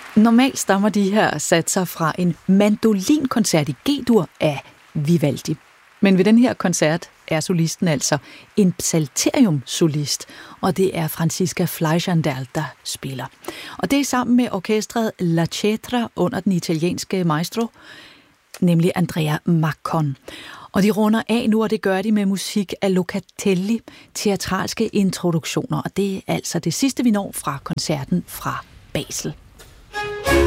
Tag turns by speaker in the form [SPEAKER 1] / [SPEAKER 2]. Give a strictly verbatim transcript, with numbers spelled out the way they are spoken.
[SPEAKER 1] Normalt stammer de her satser fra en mandolinkoncert i G-dur af Vivaldi. Men ved den her koncert er solisten altså en psalterium-solist, og det er Franziska Fleischerndal, der spiller. Og det er sammen med orkestret La Cetra under den italienske maestro, nemlig Andrea Maccon. Og de runder af nu, og det gør de med musik af Locatelli, teatralske introduktioner. Og det er altså det sidste, vi når fra koncerten fra Basel.